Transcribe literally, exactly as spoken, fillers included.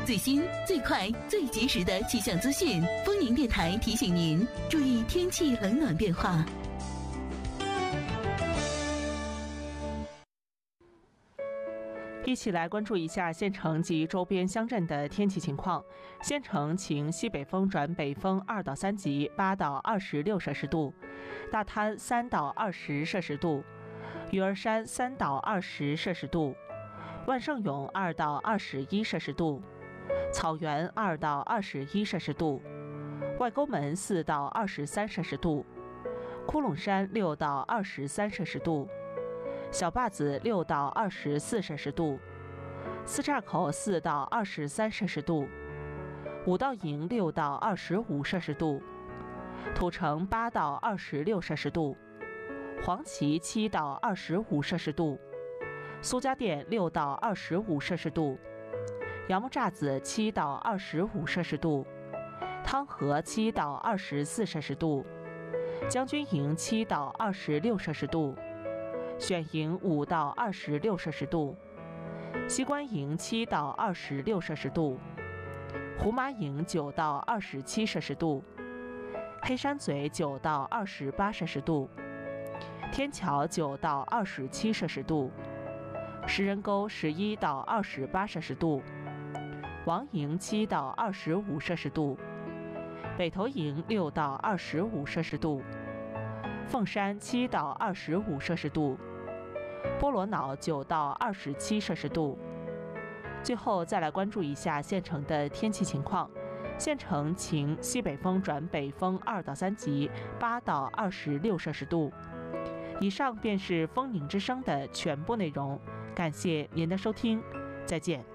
最新、最快、最及时的气象资讯，丰宁电台提醒您注意天气冷暖变化。 一起来关注一下县城及周边乡镇的天气情况。县城晴，西北风转北风二到三级，八到二十六摄氏度；大滩三到二十摄氏度；鱼儿山三到二十摄氏度；万盛涌二到二十一摄氏度；草原二到二十一摄氏度；外沟门四到二十三摄氏度；窟窿山六到二十三摄氏度；小坝子六到二十四摄氏度，四岔口四到二十三摄氏度，五道营六到二十五摄氏度，土城八到二十六摄氏度，黄岐七到二十五摄氏度，苏家店六到二十五摄氏度，杨木栅子七到二十五摄氏度，汤河七到二十四摄氏度，将军营七到二十六摄氏度。选营五到二十六摄氏度，西关营七到二十六摄氏度，胡麻营九到二十七摄氏度，黑山嘴九到二十八摄氏度，天桥九到二十七摄氏度，石人沟十一到二十八摄氏度，王营七到二十五摄氏度，北头营六到二十五摄氏度，凤山七到二十五摄氏度，波罗瑙九到二十七摄氏度。最后再来关注一下县城的天气情况。县城晴，西北风转北风二到三级，八到二十六摄氏度。以上便是丰宁之声的全部内容，感谢您的收听，再见。